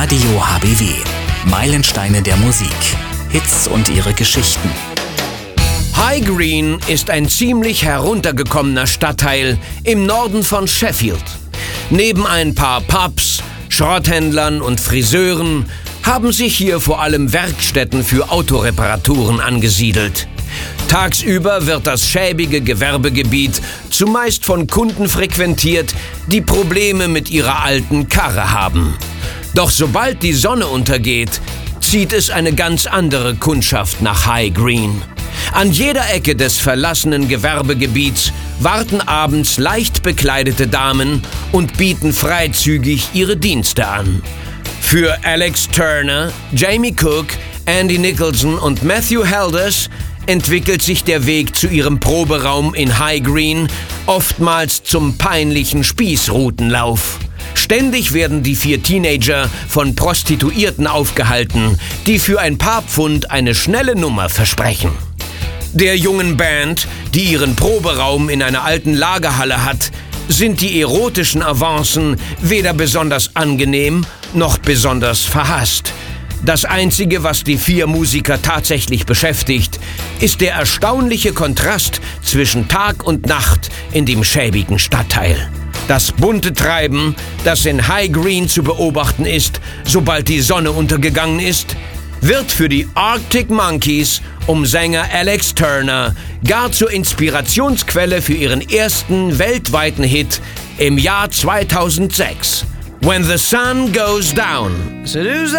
Radio HBW. Meilensteine der Musik. Hits und ihre Geschichten. High Green ist ein ziemlich heruntergekommener Stadtteil im Norden von Sheffield. Neben ein paar Pubs, Schrotthändlern und Friseuren haben sich hier vor allem Werkstätten für Autoreparaturen angesiedelt. Tagsüber wird das schäbige Gewerbegebiet zumeist von Kunden frequentiert, die Probleme mit ihrer alten Karre haben. Doch sobald die Sonne untergeht, zieht es eine ganz andere Kundschaft nach High Green. An jeder Ecke des verlassenen Gewerbegebiets warten abends leicht bekleidete Damen und bieten freizügig ihre Dienste an. Für Alex Turner, Jamie Cook, Andy Nicholson und Matthew Helders entwickelt sich der Weg zu ihrem Proberaum in High Green oftmals zum peinlichen Spießrutenlauf. Ständig werden die 4 Teenager von Prostituierten aufgehalten, die für ein paar Pfund eine schnelle Nummer versprechen. Der jungen Band, die ihren Proberaum in einer alten Lagerhalle hat, sind die erotischen Avancen weder besonders angenehm noch besonders verhasst. Das Einzige, was die 4 Musiker tatsächlich beschäftigt, ist der erstaunliche Kontrast zwischen Tag und Nacht in dem schäbigen Stadtteil. Das bunte Treiben, das in High Green zu beobachten ist, sobald die Sonne untergegangen ist, wird für die Arctic Monkeys um Sänger Alex Turner gar zur Inspirationsquelle für ihren ersten weltweiten Hit im Jahr 2006. When the Sun Goes Down. Seduce